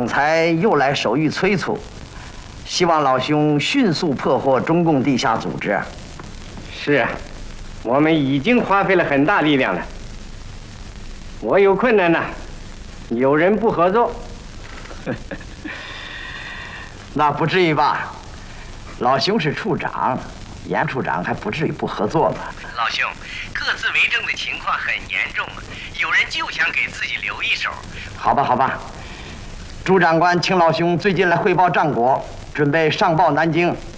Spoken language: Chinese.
总裁又来手谕催促，希望老兄迅速破获中共地下组织。 是啊，我们已经花费了很大力量了。我有困难呐，有人不合作。 那不至于吧？老兄是处长，严处长还不至于不合作吧？ 老兄，各自为政的情况很严重，有人就想给自己留一手。 好吧，好吧。朱长官请老兄最近来汇报战果，准备上报南京。